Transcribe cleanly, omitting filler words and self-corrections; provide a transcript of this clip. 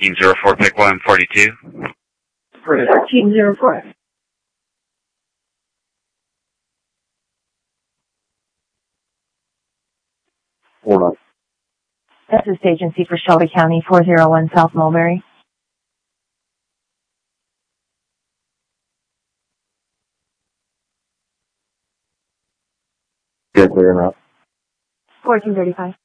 Team 04, pick 142. 1304. Hold on. Assist Agency for Shelby County, 401 South Mulberry. Get clear enough. 1435.